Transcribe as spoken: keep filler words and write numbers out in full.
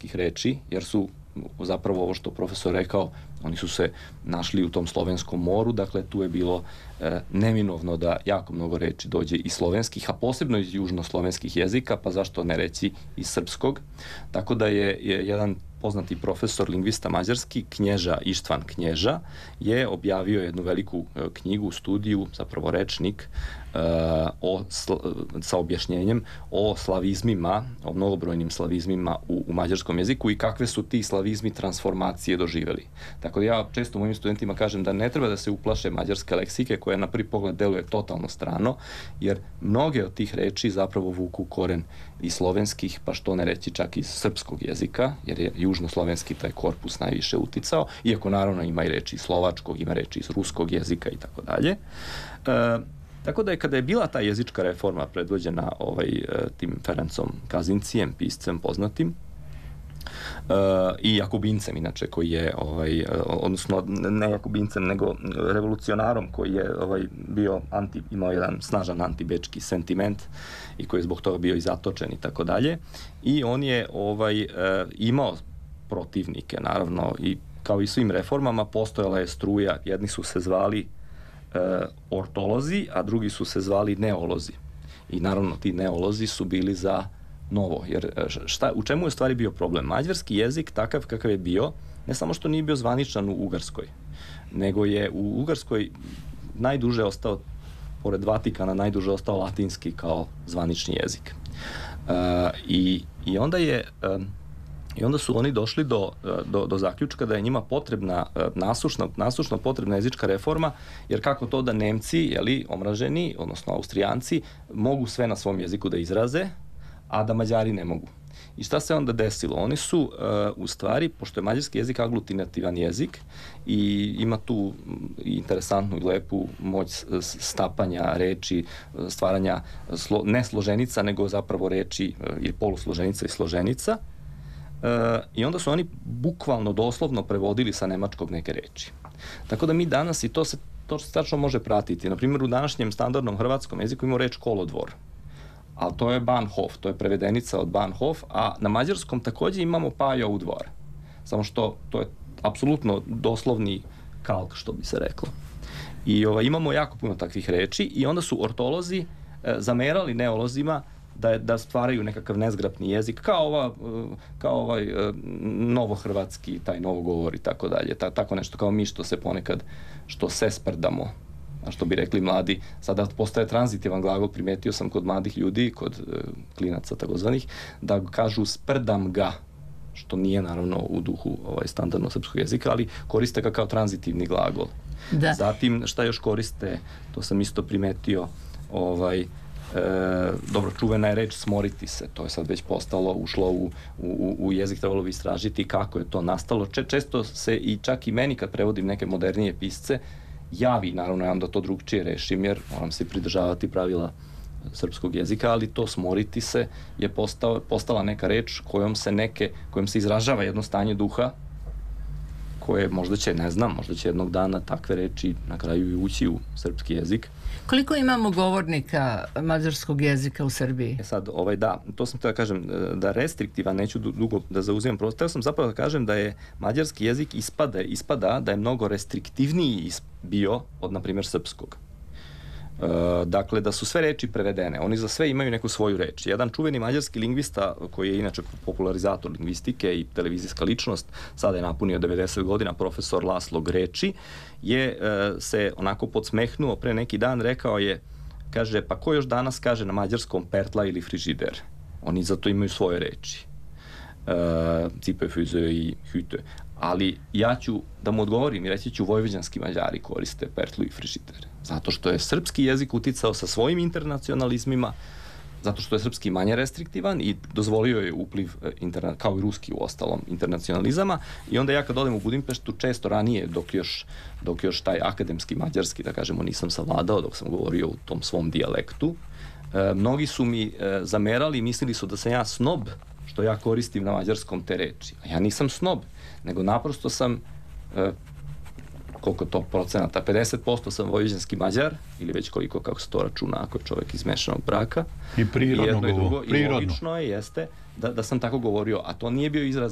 slovenskih reči, jer su zapravo ovo što profesor rekao, oni su se našli u tom slovenskom moru, dakle tu je bilo e, neminovno da jako mnogo reči dođe iz slovenskih, a posebno iz južnoslovenskih jezika, pa zašto ne reći iz srpskog. Tako da je, je jedan poznati profesor, lingvista mađarski, Knježa Ištvan Knježa, je objavio jednu veliku e, knjigu, studiju, zapravo rečnik, e, o, sl, sa objašnjenjem o slavizmima, o mnogobrojnim slavizmima u, u mađarskom jeziku i kakve su ti slavizmi transformacije doživeli. Tako da ja često mojim studentima kažem da ne treba da se uplaše mađarske leksike koja na prvi pogled deluje totalno strano, jer mnoge od tih reči zapravo vuku koren iz slovenskih, pa što ne reći čak iz srpskog jezika, jer je južnoslovenski taj korpus najviše uticao, iako naravno ima i reči iz slovačkog, ima reči iz ruskog jezika i tako dalje. Tako da je kada je bila ta jezička reforma predvođena ovaj, tim Ferencom Kazincijem, piscem poznatim, Uh, i Jakubincem inače koji je ovaj, odnosno ne Jakubincem nego revolucionarom koji je ovaj, bio anti, imao jedan snažan antibečki sentiment i koji je zbog toga bio i zatočen i tako dalje, i on je ovaj, uh, imao protivnike naravno, i kao i svim reformama postojala je struja, jedni su se zvali uh, ortolozi, a drugi su se zvali neolozi, i naravno ti neolozi su bili za novo, jer šta, u čemu je u stvari bio problem? Mađarski jezik, takav kakav je bio, ne samo što nije bio zvaničan u Ugarskoj, nego je u Ugarskoj najduže ostao, pored Vatikana, najduže ostao latinski kao zvanični jezik. Uh, i, i, onda je, um, I onda su oni došli do, do, do zaključka da je njima potrebna, nasušno, nasušno potrebna jezička reforma, jer kako to da Nemci, jeli, omraženi, odnosno Austrijanci, mogu sve na svom jeziku da izraze, a da Mađari ne mogu. I šta se onda desilo? Oni su, uh, u stvari, pošto je mađarski jezik aglutinativan jezik i ima tu interesantnu i lepu moć stapanja reči, stvaranja slo, ne složenica, nego zapravo reči ili polusloženica i složenica, uh, i onda su oni bukvalno, doslovno prevodili sa nemačkog neke reči. Tako da mi danas, i to se to se tačno može pratiti, na primjer u današnjem standardnom hrvatskom jeziku imamo reč kolodvor, ali to je Bahnhof, to je prevedenica od Bahnhof, a na mađarskom takođe imamo Pajov dvor. Samo što to je apsolutno doslovni kalk, što bi se reklo. I ovaj, imamo jako puno takvih reči i onda su ortolozi e, zamerali neolozima da, da stvaraju nekakav nezgrapni jezik, kao, ova, kao ovaj e, novohrvatski, taj novogovor i tako dalje. Ta, tako nešto kao mi što se ponekad, što se sprdamo, a što bi rekli mladi, sada postaje tranzitivan glagol, primetio sam kod mladih ljudi, kod e, klinaca takozvanih, da kažu sprdam ga, što nije naravno u duhu ovaj, standardno srpskog jezika, ali koriste ga kao tranzitivni glagol. Da. Zatim, šta još koriste, to sam isto primetio, ovaj, e, dobro, čuvena je reč smoriti se, to je sad već postalo, ušlo u, u, u jezik, trebalo bi istražiti kako je to nastalo. Če, često se i čak i meni kad prevodim neke modernije pisce, javi, naravno, ja onda to drugčije rešim, jer moram se pridržavati pravila srpskog jezika, ali to smoriti se je postao, postala neka reč kojom se neke, kojom se izražava jedno stanje duha koje možda će, ne znam, možda će jednog dana takve reči na kraju i ući u srpski jezik. Koliko imamo govornika mađarskog jezika u Srbiji? E sad, ovaj, da, to sam htio da kažem, da restriktivan, neću dugo da zauzimam prostor, htio sam zapravo da kažem da je mađarski jezik ispada, ispada da je mnogo restriktivniji bio od, na primjer, srpskog. E, dakle, da su sve reči prevedene. Oni za sve imaju neku svoju reč. Jedan čuveni mađarski lingvista, koji je inače popularizator lingvistike i televizijska ličnost, sada je napunio devedeset godina, profesor Laslo Greči, je e, se onako podsmehnuo pre neki dan, rekao je, kaže, pa ko još danas kaže na mađarskom pertla ili frižider? Oni zato imaju svoje reči. E, cipe, füze i hüte. Ali ja ću da mu odgovorim i reći ću vojvođanski Mađari koriste pertlu i frižider. Zato što je srpski jezik uticao sa svojim internacionalizmima, zato što je srpski manje restriktivan i dozvolio je upliv, interna, kao i ruski u ostalom, internacionalizama. I onda ja kad odem u Budimpeštu, često ranije, dok još, dok još taj akademski mađarski, da kažemo, nisam savladao, dok sam govorio u tom svom dijalektu, e, mnogi su mi e, zamerali i mislili su da sam ja snob, što ja koristim na mađarskom te reči. A ja nisam snob, nego naprosto sam, e, koliko to procenata, pedeset posto sam vojvođanski Mađar, ili već koliko, kako se to računa, ako je čovjek iz mešanog braka. I prirodno I jedno i drugo. Prirodno. I logično je, jeste, da, da sam tako govorio, a to nije bio izraz